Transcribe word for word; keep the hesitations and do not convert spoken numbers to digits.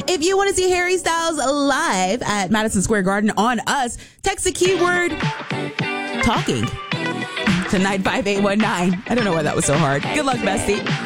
If you want to see Harry Styles live at Madison Square Garden on us, text the keyword talking to nine five eight one nine. I don't know why that was so hard. Good luck, bestie.